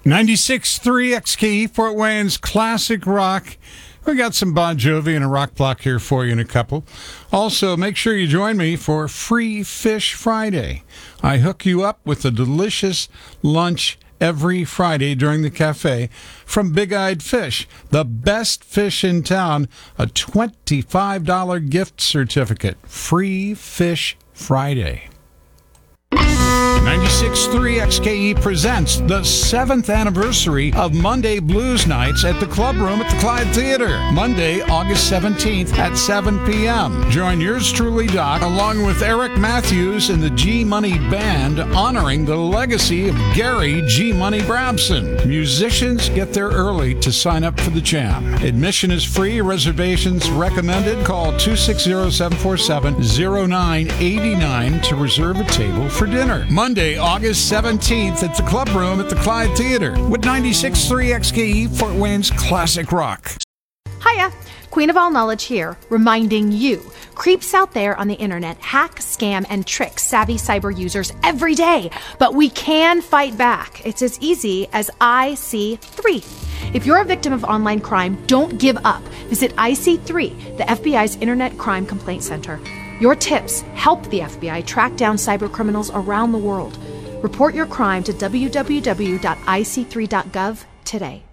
96.3 XKE, Fort Wayne's classic rock. We got some Bon Jovi and a rock block here for you in a couple. Also, make sure you join me for Free Fish Friday. I hook you up with a delicious lunch every Friday during the cafe from Big Eyed Fish, the best fish in town, a $25 gift certificate. Free Fish Friday. 96.3 XKE presents the 7th anniversary of Monday Blues Nights at the Club Room at the Clyde Theater. Monday, August 17th at 7 p.m. Join yours truly, Doc, along with Eric Matthews and the G-Money Band, honoring the legacy of Gary G-Money Brabson. Musicians get there early to sign up for the jam. Admission is free. Reservations recommended. Call 260-747-0989 to reserve a table for dinner. Monday, August 17th at the Club Room at the Clyde Theater with 96.3 XKE, Fort Wayne's classic rock. Hiya, Queen of All Knowledge here, reminding you, creeps out there on the internet hack, scam, and trick savvy cyber users every day, but we can fight back. It's as easy as IC3. If you're a victim of online crime, don't give up. Visit IC3, the FBI's Internet Crime Complaint Center. Your tips help the FBI track down cyber criminals around the world. Report your crime to www.ic3.gov today.